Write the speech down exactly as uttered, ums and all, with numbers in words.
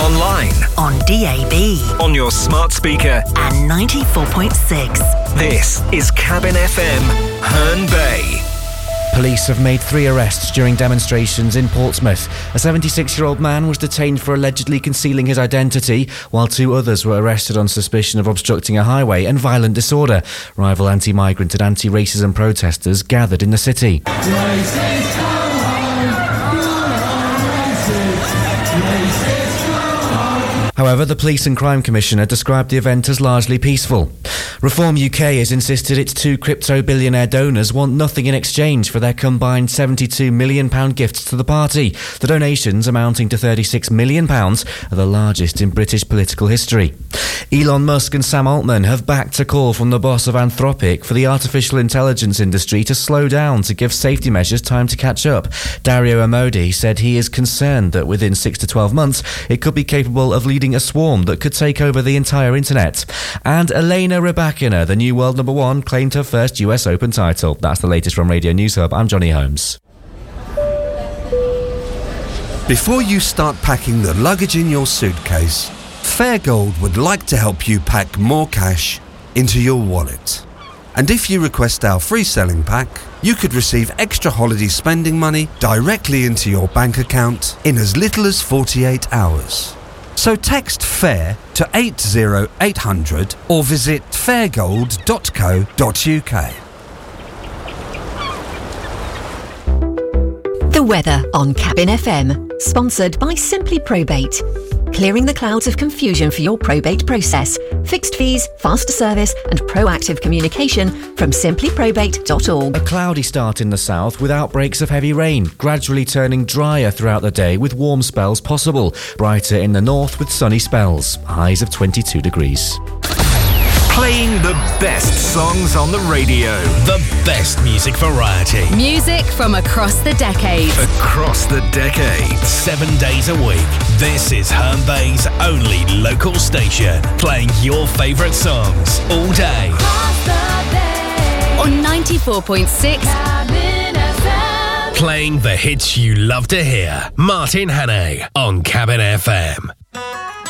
Online. On D A B. On your smart speaker. And ninety-four point six. This is Cabin F M, Herne Bay. Police have made three arrests during demonstrations in Portsmouth. A seventy-six-year-old man was detained for allegedly concealing his identity, while two others were arrested on suspicion of obstructing a highway and violent disorder. Rival anti-migrant and anti-racism protesters gathered in the city. However, the Police and Crime Commissioner described the event as largely peaceful. Reform U K has insisted its two crypto-billionaire donors want nothing in exchange for their combined seventy-two million pounds gifts to the party. The donations, amounting to thirty-six million pounds, are the largest in British political history. Elon Musk and Sam Altman have backed a call from the boss of Anthropic for the artificial intelligence industry to slow down to give safety measures time to catch up. Dario Amodi said he is concerned that within six to twelve months it could be capable of leading a swarm that could take over the entire internet. And Elena Rybakina, the new world number one, claimed her first U S Open title. That's the latest from Radio News Hub. I'm Johnny Holmes. Before you start packing the luggage in your suitcase, Fairgold would like to help you pack more cash into your wallet. And if you request our free selling pack, you could receive extra holiday spending money directly into your bank account in as little as forty-eight hours. So text FAIR to eight zero eight hundred or visit fairgold dot co dot uk. The weather on Cabin F M, sponsored by Simply Probate. Clearing the clouds of confusion for your probate process. Fixed fees, faster service and proactive communication from simply probate dot org. A cloudy start in the south with outbreaks of heavy rain, gradually turning drier throughout the day with warm spells possible. Brighter in the north with sunny spells. Highs of twenty-two degrees. Playing the best songs on the radio. The best music variety. Music from across the decades. Across the decades. Seven days a week. This is Herne Bay's only local station. Playing your favourite songs all day. On ninety-four point six. Playing the hits you love to hear. Martin Hannay on Cabin F M.